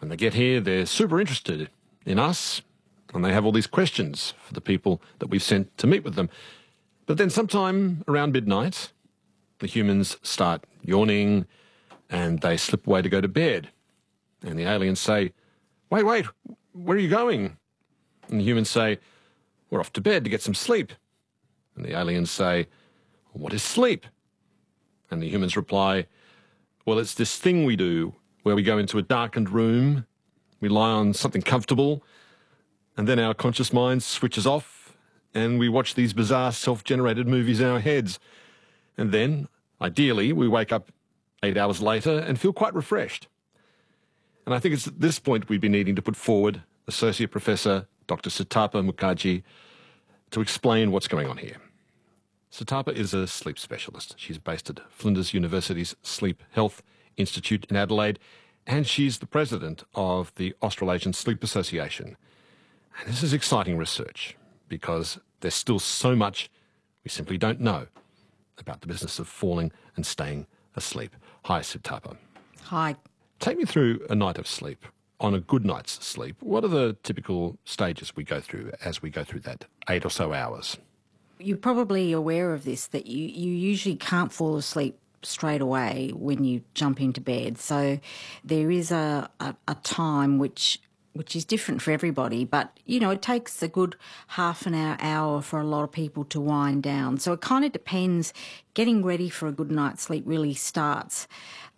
When they get here, they're super interested in us, and they have all these questions for the people that we've sent to meet with them. But then sometime around midnight, the humans start yawning and they slip away to go to bed. And the aliens say, wait, where are you going? And the humans say, we're off to bed to get some sleep. And the aliens say, what is sleep? And the humans reply, well, it's this thing we do where we go into a darkened room, we lie on something comfortable, and then our conscious mind switches off and we watch these bizarre self-generated movies in our heads. And then, ideally, we wake up 8 hours later and feel quite refreshed. And I think it's at this point we'd be needing to put forward Associate Professor Dr. Sitapa Mukherjee to explain what's going on here. Sitapa is a sleep specialist. She's based at Flinders University's Sleep Health Institute in Adelaide, and she's the president of the Australasian Sleep Association. And this is exciting research because there's still so much we simply don't know about the business of falling and staying asleep. Hi, Sitapa. Hi. Take me through a night of sleep. On a good night's sleep, what are the typical stages we go through as we go through that 8 or so hours? You're probably aware of this, that you usually can't fall asleep straight away when you jump into bed. So there is a time which is different for everybody, but, you know, it takes a good half an hour for a lot of people to wind down. So it kind of depends. Getting ready for a good night's sleep really starts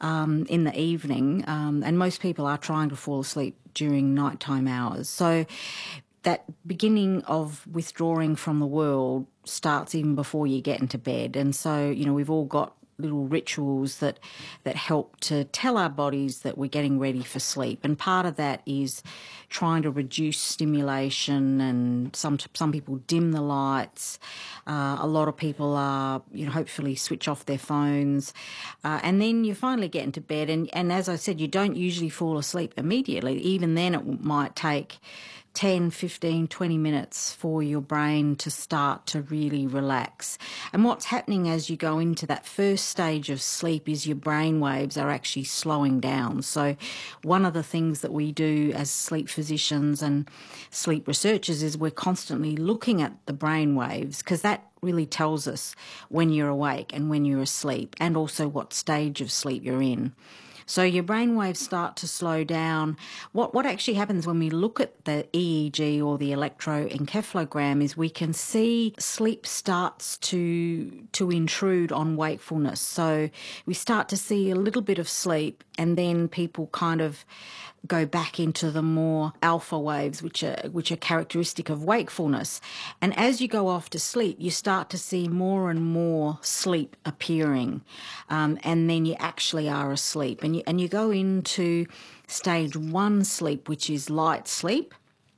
in the evening, and most people are trying to fall asleep during nighttime hours. So that beginning of withdrawing from the world starts even before you get into bed. And so, you know, we've all got little rituals that help to tell our bodies that we're getting ready for sleep. And part of that is trying to reduce stimulation, and some people dim the lights. A lot of people are, you know, hopefully switch off their phones. And then you finally get into bed. And as I said, you don't usually fall asleep immediately. Even then it might take 10, 15, 20 minutes for your brain to start to really relax. And what's happening as you go into that first stage of sleep is your brain waves are actually slowing down. So one of the things that we do as sleep physicians and sleep researchers is we're constantly looking at the brain waves, because that really tells us when you're awake and when you're asleep, and also what stage of sleep you're in. So your brain waves start to slow down. What actually happens when we look at the EEG or the electroencephalogram is we can see sleep starts to intrude on wakefulness. So we start to see a little bit of sleep, and then people kind of go back into the more alpha waves, which are characteristic of wakefulness. And as you go off to sleep, you start to see more and more sleep appearing, and then you actually are asleep. And you go into stage 1 sleep, which is light sleep.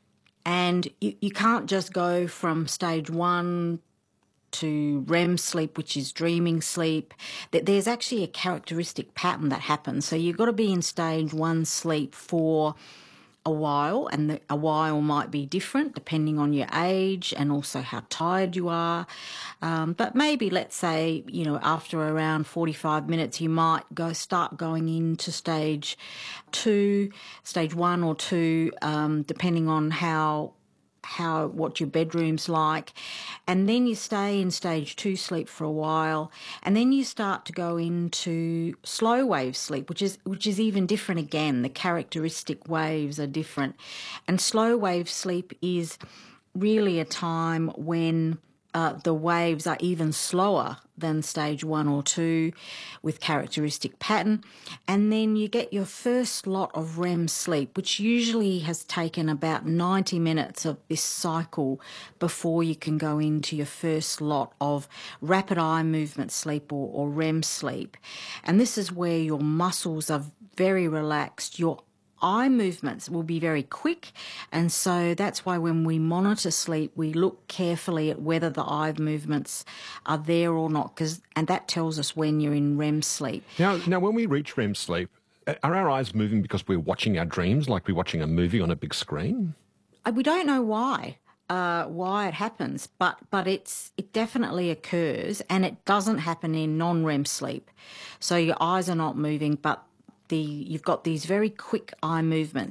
And you can't just go from stage 1 to REM sleep, which is dreaming sleep. There's actually a characteristic pattern that happens. So you've got to be in stage 1 sleep for a while, and a while might be different depending on your age and also how tired you are. But maybe, let's say, you know, after around 45 minutes, you might start going into stage 1 or 2, depending on what your bedroom's like. And then you stay in stage 2 sleep for a while, and then you start to go into slow wave sleep, which is even different again. The characteristic waves are different. And slow wave sleep is really a time when the waves are even slower than stage 1 or 2 with characteristic pattern. And then you get your first lot of REM sleep, which usually has taken about 90 minutes of this cycle before you can go into your first lot of rapid eye movement sleep or REM sleep. And this is where your muscles are very relaxed, your eye movements will be very quick, and so that's why when we monitor sleep, we look carefully at whether the eye movements are there or not, and that tells us when you're in REM sleep. Now, when we reach REM sleep, are our eyes moving because we're watching our dreams like we're watching a movie on a big screen? We don't know why it happens, but it definitely occurs, and it doesn't happen in non-REM sleep. So your eyes are not moving, but you've got these very quick eye movements.